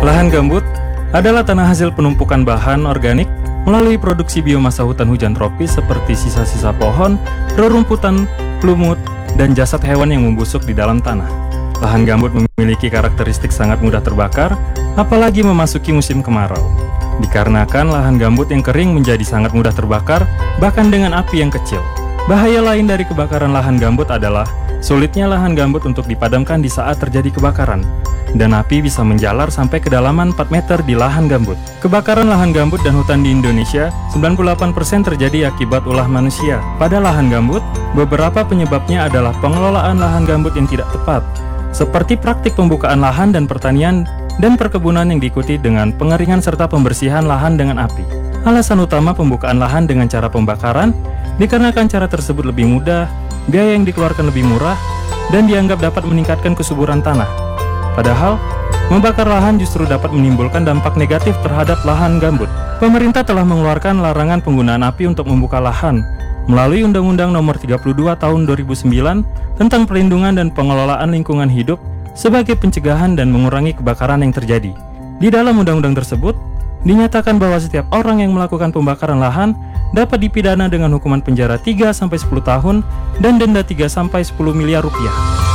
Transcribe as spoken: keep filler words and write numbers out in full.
Lahan gambut adalah tanah hasil penumpukan bahan organik melalui produksi biomasa hutan hujan tropis seperti sisa-sisa pohon, rerumputan, lumut, dan jasad hewan yang membusuk di dalam tanah. Lahan gambut memiliki karakteristik sangat mudah terbakar, apalagi memasuki musim kemarau. Dikarenakan lahan gambut yang kering menjadi sangat mudah terbakar, bahkan dengan api yang kecil. Bahaya lain dari kebakaran lahan gambut adalah sulitnya lahan gambut untuk dipadamkan di saat terjadi kebakaran, dan api bisa menjalar sampai kedalaman empat meter di lahan gambut. Kebakaran lahan gambut dan hutan di Indonesia sembilan puluh delapan persen terjadi akibat ulah manusia. Pada lahan gambut, beberapa penyebabnya adalah pengelolaan lahan gambut yang tidak tepat, seperti praktik pembukaan lahan dan pertanian dan perkebunan yang diikuti dengan pengeringan serta pembersihan lahan dengan api. Alasan utama pembukaan lahan dengan cara pembakaran dikarenakan cara tersebut lebih mudah, biaya yang dikeluarkan lebih murah, dan dianggap dapat meningkatkan kesuburan tanah. Padahal, membakar lahan justru dapat menimbulkan dampak negatif terhadap lahan gambut. Pemerintah telah mengeluarkan larangan penggunaan api untuk membuka lahan melalui Undang-Undang Nomor tiga puluh dua Tahun dua ribu sembilan tentang Perlindungan dan Pengelolaan Lingkungan Hidup sebagai pencegahan dan mengurangi kebakaran yang terjadi. Di dalam undang-undang tersebut, dinyatakan bahwa setiap orang yang melakukan pembakaran lahan dapat dipidana dengan hukuman penjara tiga sampai sepuluh tahun dan denda tiga sampai sepuluh miliar rupiah.